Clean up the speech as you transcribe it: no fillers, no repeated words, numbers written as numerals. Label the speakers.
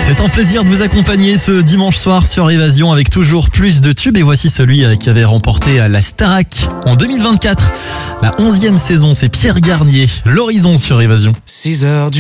Speaker 1: C'est un plaisir de vous accompagner ce dimanche soir sur Évasion avec toujours plus de tubes. Et voici celui qui avait remporté la Starac en 2024. La 11e saison, c'est Pierre Garnier. L'horizon sur Évasion.
Speaker 2: 6h